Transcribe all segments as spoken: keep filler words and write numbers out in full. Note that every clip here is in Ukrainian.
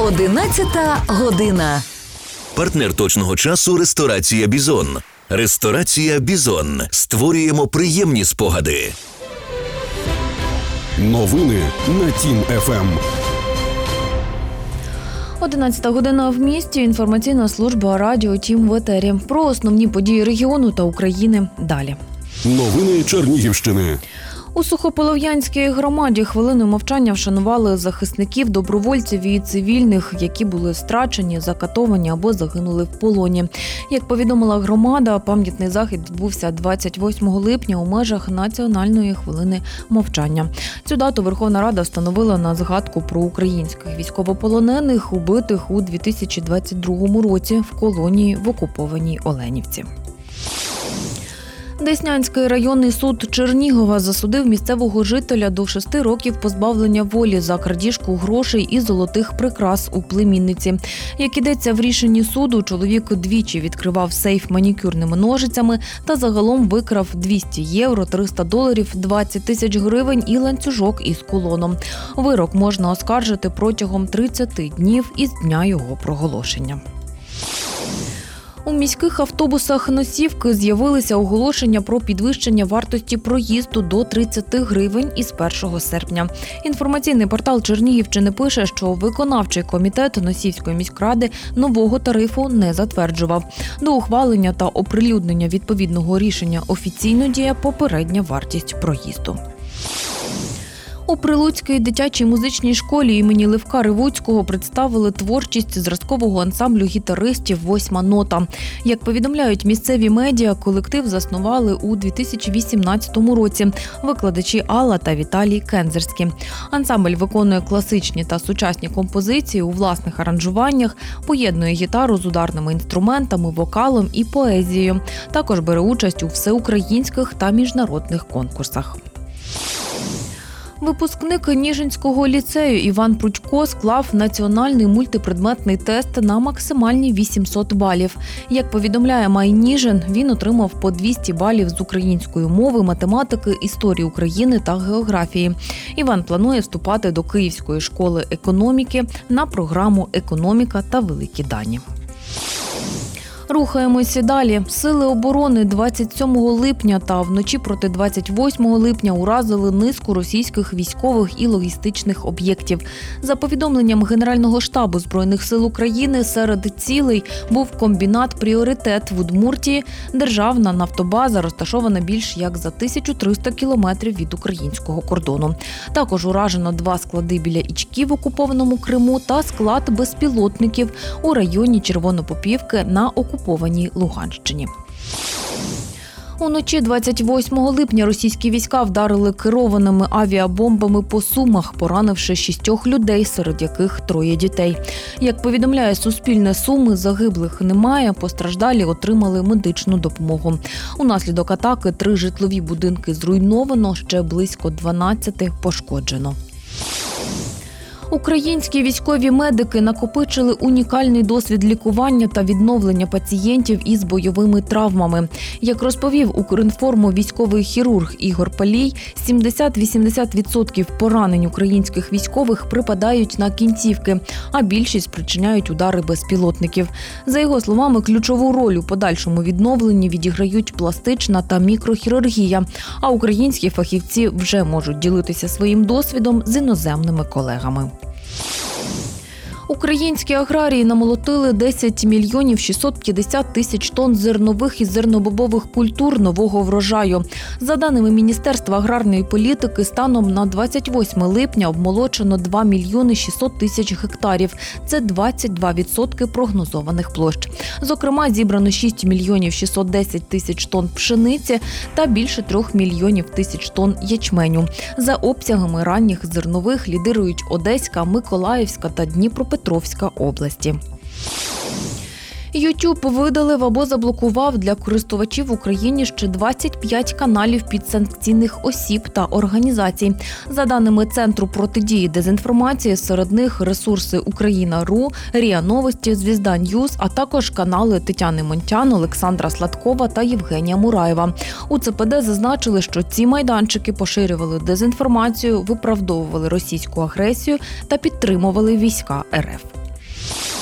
Одинадцята година. Партнер точного часу – ресторація «Бізон». Ресторація «Бізон». Створюємо приємні спогади. Новини на Тім-ФМ. Одинадцята година в місті. Інформаційна служба радіо «Тім» в етері. Про основні події регіону та України далі. Новини Чернігівщини. У Сухополов'янській громаді хвилиною мовчання вшанували захисників, добровольців і цивільних, які були страчені, закатовані або загинули в полоні. Як повідомила громада, пам'ятний захід відбувся двадцять восьмого липня у межах національної хвилини мовчання. Цю дату Верховна Рада встановила на згадку про українських військовополонених, убитих у дві тисячі двадцять другому році в колонії в окупованій Оленівці. Деснянський районний суд Чернігова засудив місцевого жителя до шести років позбавлення волі за крадіжку грошей і золотих прикрас у племінниці. Як ідеться в рішенні суду, чоловік двічі відкривав сейф манікюрними ножицями та загалом викрав двісті євро, триста доларів, двадцять тисяч гривень і ланцюжок із кулоном. Вирок можна оскаржити протягом тридцяти днів із дня його проголошення. У міських автобусах Носівки з'явилися оголошення про підвищення вартості проїзду до тридцяти гривень із першого серпня. Інформаційний портал Чернігівщини пише, що виконавчий комітет Носівської міськради нового тарифу не затверджував. До ухвалення та оприлюднення відповідного рішення офіційно діє попередня вартість проїзду. У Прилуцькій дитячій музичній школі імені Левка Ривуцького представили творчість зразкового ансамблю гітаристів «Восьма нота». Як повідомляють місцеві медіа, колектив заснували у дві тисячі вісімнадцятому році викладачі Алла та Віталій Кензерські. Ансамбль виконує класичні та сучасні композиції у власних аранжуваннях, поєднує гітару з ударними інструментами, вокалом і поезією. Також бере участь у всеукраїнських та міжнародних конкурсах. Випускник Ніжинського ліцею Іван Прудько склав національний мультипредметний тест на максимальні вісімсот балів. Як повідомляє «Майніжин», він отримав по двісті балів з української мови, математики, історії України та географії. Іван планує вступати до Київської школи економіки на програму «Економіка та великі дані». Рухаємося далі. Сили оборони двадцять сьомого липня та вночі проти двадцять восьмого липня уразили низку російських військових і логістичних об'єктів. За повідомленням Генерального штабу Збройних сил України, серед цілей був комбінат «Пріоритет» в Удмуртії, державна нафтобаза, розташована більш як за тисячу триста кілометрів від українського кордону. Також уражено два склади біля Ічки в окупованому Криму та склад безпілотників у районі Червонопопівки на окупованій окупованій Луганщині. Уночі двадцять восьмого липня російські війська вдарили керованими авіабомбами по Сумах, поранивши шістьох людей, серед яких троє дітей. Як повідомляє Суспільне Суми, загиблих немає, постраждалі отримали медичну допомогу. Унаслідок атаки три житлові будинки зруйновано, ще близько дванадцяти пошкоджено. Українські військові медики накопичили унікальний досвід лікування та відновлення пацієнтів із бойовими травмами. Як розповів Укрінформу військовий хірург Ігор Палій, сімдесят-вісімдесят відсотків поранень українських військових припадають на кінцівки, а більшість спричиняють удари безпілотників. За його словами, ключову роль у подальшому відновленні відіграють пластична та мікрохірургія, а українські фахівці вже можуть ділитися своїм досвідом з іноземними колегами. Українські аграрії намолотили десять мільйонів шістсот п'ятдесят тисяч тонн зернових і зернобобових культур нового врожаю. За даними Міністерства аграрної політики, станом на двадцять восьме липня обмолочено два мільйони шістсот тисяч гектарів. Це двадцять два відсотки прогнозованих площ. Зокрема, зібрано шість мільйонів шістсот десять тисяч тонн пшениці та більше трьох мільйонів тисяч тонн ячменю. За обсягами ранніх зернових лідирують Одеська, Миколаївська та Дніпропетровська області. Ютуб видалив або заблокував для користувачів в Україні ще двадцять п'ять каналів підсанкційних осіб та організацій. За даними Центру протидії дезінформації, серед них ресурси Україна.ру, РІА Новості, Звізда Ньюз, а також канали Тетяни Монтян, Олександра Сладкова та Євгенія Мураєва. У Це Пе Де зазначили, що ці майданчики поширювали дезінформацію, виправдовували російську агресію та підтримували війська Ер Еф.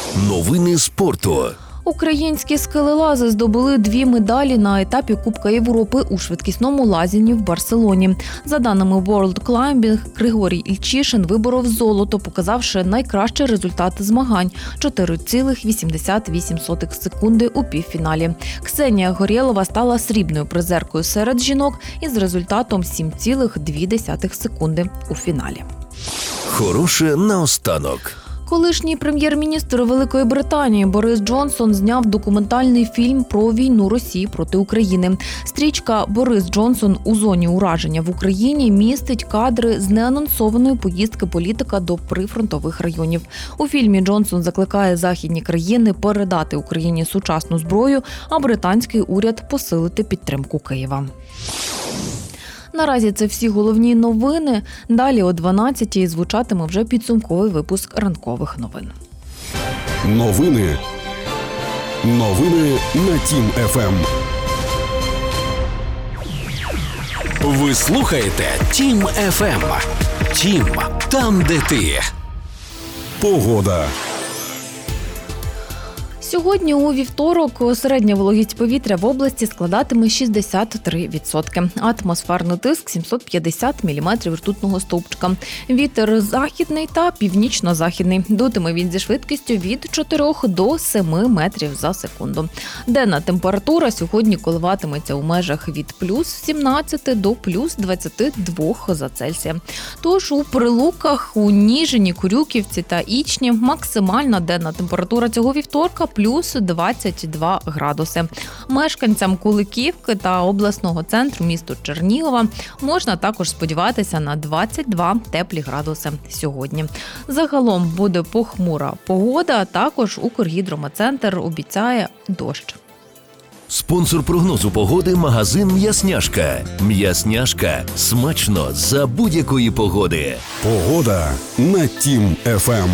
Новини спорту. Українські скелелази здобули дві медалі на етапі Кубка Європи у швидкісному лазінні в Барселоні. За даними World Climbing, Григорій Ільчишин виборов золото, показавши найкращий результат змагань – чотири цілих вісімдесят вісім сотих секунди у півфіналі. Ксенія Горєлова стала срібною призеркою серед жінок із результатом сім цілих дві десятих секунди у фіналі. Хороше наостанок. Колишній прем'єр-міністр Великої Британії Борис Джонсон зняв документальний фільм про війну Росії проти України. Стрічка «Борис Джонсон у зоні ураження в Україні» містить кадри з неанонсованої поїздки політика до прифронтових районів. У фільмі Джонсон закликає західні країни передати Україні сучасну зброю, а британський уряд посилити підтримку Києва. Наразі це всі головні новини. Далі о дванадцятій звучатиме вже підсумковий випуск ранкових новин. Новини. Новини на Тім еф ем. Ви слухаєте Тім еф ем. Тім – там, де ти. Погода. Сьогодні у вівторок середня вологість повітря в області складатиме шістдесят три відсотки. Атмосферний тиск сімсот п'ятдесят міліметрів ртутного стовпчика. Вітер західний та північно-західний. Дутиме він зі швидкістю від чотирьох до семи метрів за секунду. Денна температура сьогодні коливатиметься у межах від плюс сімнадцяти до плюс двадцяти двох за Цельсієм. Тож у Прилуках, у Ніжині, Курюківці та Ічні максимальна денна температура цього вівторка – плюс двадцять два градуси. Мешканцям Куликівки та обласного центру місту Чернігова можна також сподіватися на двадцять два теплі градуси сьогодні. Загалом буде похмура погода, також Укргідрометцентр обіцяє дощ. Спонсор прогнозу погоди – магазин «М'ясняшка». «М'ясняшка» – смачно за будь-якої погоди. Погода на Тім еф ем.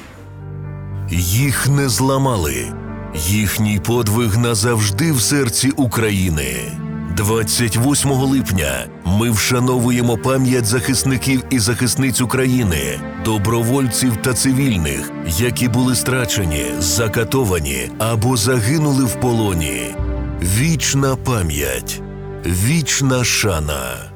Їх не зламали. Їхній подвиг назавжди в серці України. двадцять восьмого липня ми вшановуємо пам'ять захисників і захисниць України, добровольців та цивільних, які були страчені, закатовані або загинули в полоні. Вічна пам'ять, вічна шана.